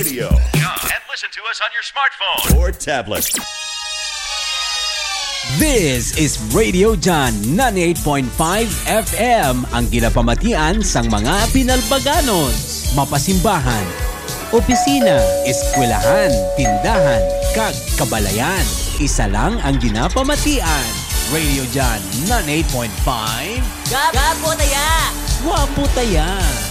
Radio. And listen to us on your smartphone or tablet. This is Radio John 98.5 FM, ang ginapamatian sang mga Pinalbaganos, mapasimbahan, opisina, eskwelahan, tindahan, kag kabalayan. Isa lang ang ginapamatian. Radio John 98.5. Gapo taya! Wapo taya!